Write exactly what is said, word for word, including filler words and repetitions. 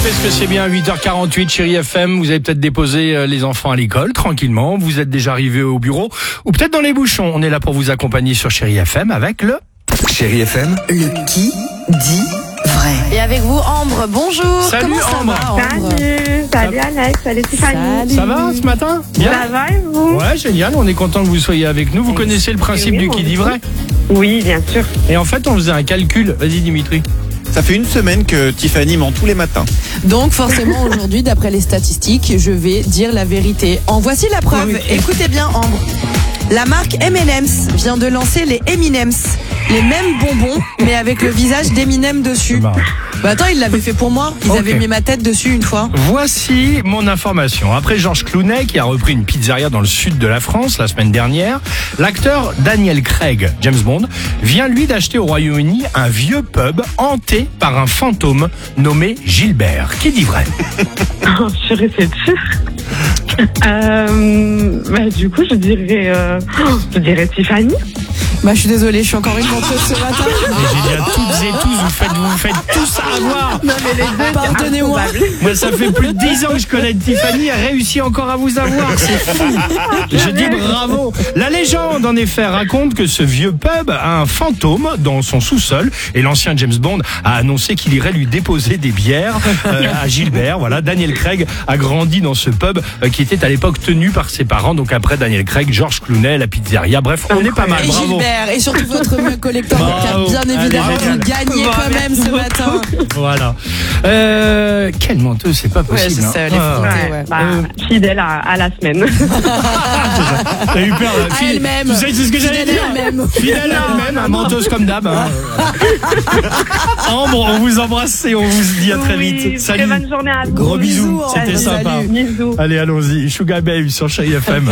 Est-ce que c'est bien huit heures quarante-huit, Chérie F M? Vous avez peut-être déposé les enfants à l'école tranquillement. Vous êtes déjà arrivé au bureau ou peut-être dans les bouchons. On est là pour vous accompagner sur Chérie F M avec le Chérie F M. Le qui dit vrai. Et avec vous, Ambre, bonjour. Salut, Comment ça Ambre. va, Ambre? Salut, salut Alex, salut Tiffany. Salut. Ça va ce matin? Bien. Ça va et vous? Ouais, génial. On est content que vous soyez avec nous. Vous connaissez le principe oui, du on qui est dit vrai? Oui, bien sûr. Et en fait, on faisait un calcul. Vas-y, Dimitri. Ça fait une semaine que Tiffany ment tous les matins. Donc forcément aujourd'hui, d'après les statistiques, je vais dire la vérité. En voici la preuve. Oui. Écoutez bien, Ambre. La marque M and M's vient de lancer les Eminems. Les mêmes bonbons, mais avec le visage d'Eminem dessus. C'est marrant. Bah attends, ils l'avaient fait pour moi. Ils Ok. avaient mis ma tête dessus une fois. Voici mon information. Après Georges Clooney, qui a repris une pizzeria dans le sud de la France la semaine dernière, l'acteur Daniel Craig, James Bond, vient lui d'acheter au Royaume-Uni un vieux pub hanté par un fantôme nommé Gilbert. Qui dit vrai? Oh, je suis c'est sûr. Euh, bah, du coup, je dirais, euh, je dirais Tiffany. Bah je suis désolée, je suis encore une menteuse ce matin. Mais j'ai dit à toutes et tous, vous faites, vous faites tous avoir. Non, mais les deux, Pardonnez-moi. Moi, ça fait plus de dix ans que je connais Tiffany, elle réussit encore à vous avoir, c'est fou. Je dis bravo. La légende, en effet, raconte que ce vieux pub a un fantôme dans son sous-sol et l'ancien James Bond a annoncé qu'il irait lui déposer des bières euh, à Gilbert. Voilà, Daniel Craig a grandi dans ce pub euh, qui était à l'époque tenu par ses parents. Donc après Daniel Craig, Georges Clooney, la pizzeria. Bref, on est pas mal. Et Bravo. Gilbert, et surtout votre mug collector Bravo. qui a bien évidemment Allez, dû génial. gagner Bon, quand même merci ce beaucoup. matin. Voilà. Euh, quelle menteuse, c'est pas Ouais, possible. je hein. sais, les Ah. frotter, Ouais, ouais. bah, Euh. fidèle à, à la semaine. T'as eu peur là. À Fidèle- elle-même. Tu sais, c'est ce que j'allais Fidèle dire. à elle-même. Fidèle à elle-même, hein, menteuse comme d'hab. hein. Ambre, on vous embrasse et on vous dit à très Oui, vite. très Salut. bonne journée à vous. Gros bisous, bisous, c'était Ambre, sympa. salut. Bisous. Allez, allons-y. Sugar Babe sur Chérie F M.